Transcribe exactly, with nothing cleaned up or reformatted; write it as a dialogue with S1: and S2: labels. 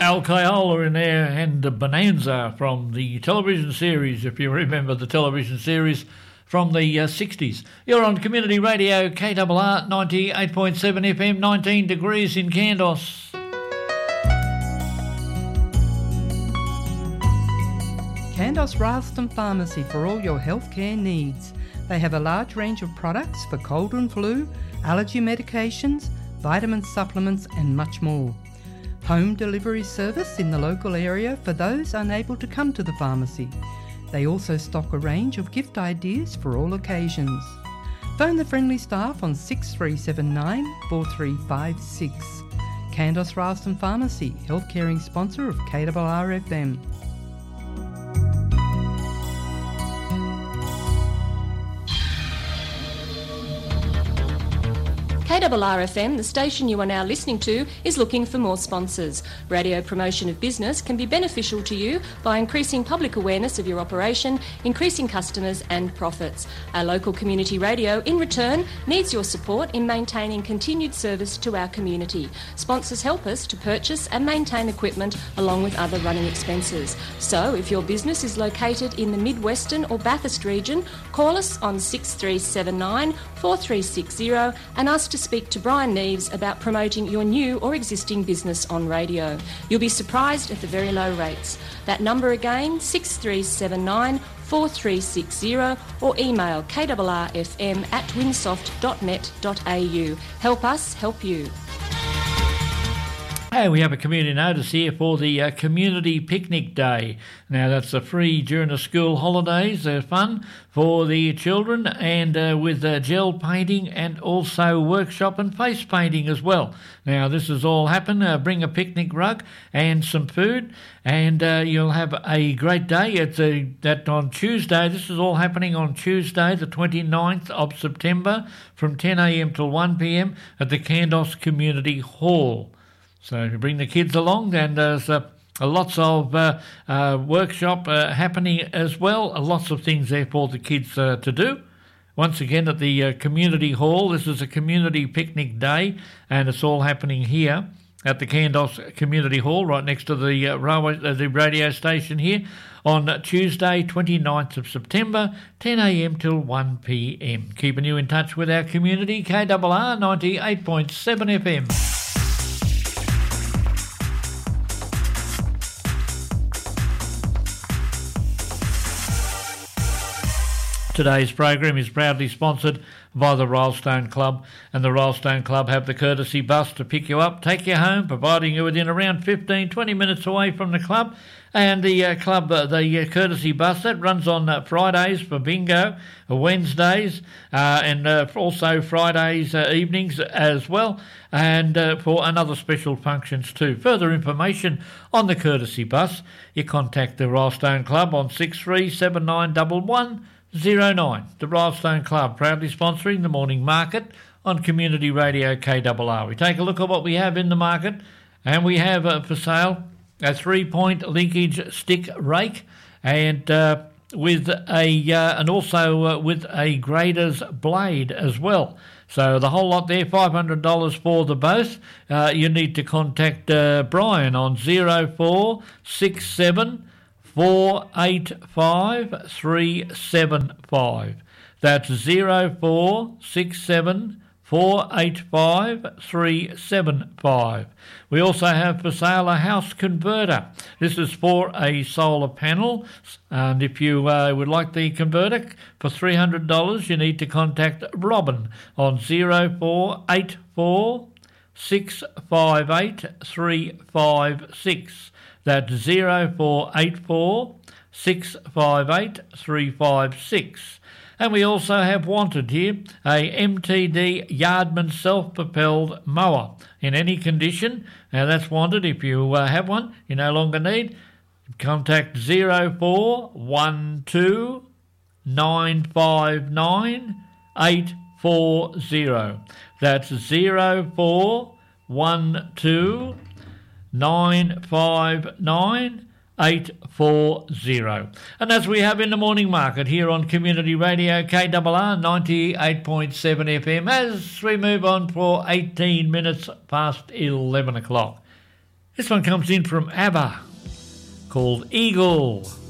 S1: Al Kayola in there and Bonanza from the television series, if you remember the television series from the uh, sixties. You're on Community Radio K R R ninety-eight point seven F M, nineteen degrees in Kandos.
S2: Kandos Ralston Pharmacy for all your healthcare needs. They have a large range of products for cold and flu, allergy medications, vitamin supplements and much more. Home delivery service in the local area for those unable to come to the pharmacy. They also stock a range of gift ideas for all occasions. Phone the friendly staff on six three seven nine, four three five six. Kandos Ralston Pharmacy, health-caring sponsor of K R R F M.
S3: K R R F M, the station you are now listening to, is looking for more sponsors. Radio promotion of business can be beneficial to you by increasing public awareness of your operation, increasing customers and profits. Our local community radio, in return, needs your support in maintaining continued service to our community. Sponsors help us to purchase and maintain equipment along with other running expenses. So, if your business is located in the Mid-Western or Bathurst region, call us on six three seven nine, four three six zero and ask to speak to Brian Neves about promoting your new or existing business on radio. You'll be surprised at the very low rates. That number again, six three seven nine, four three six zero or email k r r f m at winsoft dot net dot a u. Help us help you.
S1: Hey, we have a community notice here for the uh, Community Picnic Day. Now, that's uh, free during the school holidays. They're fun for the children and uh, with uh, gel painting and also workshop and face painting as well. Now, this has all happened. Uh, bring a picnic rug and some food and uh, you'll have a great day. It's a, that on Tuesday. This is all happening on Tuesday, the twenty-ninth of September from ten a m till one p m at the Kandos Community Hall. So if you bring the kids along, and there's uh, lots of uh, uh, workshop uh, happening as well, uh, lots of things there for the kids uh, to do. Once again at the uh, Community Hall, this is a community picnic day, and it's all happening here at the Kandos Community Hall, right next to the uh, railway, uh, the radio station here, on Tuesday, twenty-ninth of September, ten a m till one p m. Keeping you in touch with our community, K R R ninety-eight point seven F M. Today's program is proudly sponsored by the Rylestone Club, and the Rylestone Club have the courtesy bus to pick you up, take you home, providing you're within around fifteen, twenty minutes away from the club. And the uh, club, uh, the uh, courtesy bus, that runs on uh, Fridays for bingo, uh, Wednesdays, uh, and uh, also Fridays uh, evenings as well, and uh, for another special functions too. Further information on the courtesy bus, you contact the Rylestone Club on six three seven nine one one zero nine. The Rylestone Club proudly sponsoring the morning market on Community Radio K R R. We take a look at what we have in the market, and we have uh, for sale a three-point linkage stick rake, and uh, with a uh, and also uh, with a grader's blade as well. So the whole lot there, five hundred dollars for the both. Uh, you need to contact uh, Brian on zero four six seven four eight five three seven five. That's zero four six seven four eight five three seven five. We also have for sale a house converter. This is for a solar panel, and if you uh, would like the converter for three hundred dollars, you need to contact Robin on zero four eight four six five eight three five six. That's zero four eight four six five eight three five six. And we also have wanted here a M T D Yardman self-propelled mower in any condition. Now that's wanted. If you uh, have one you no longer need, contact zero four one two nine five nine eight four zero. That's zero four one two nine five nine eight four zero. And as we have in the morning market here on Community Radio K R R ninety-eight point seven F M, as we move on for eighteen minutes past eleven o'clock. This one comes in from ABBA, called Eagle.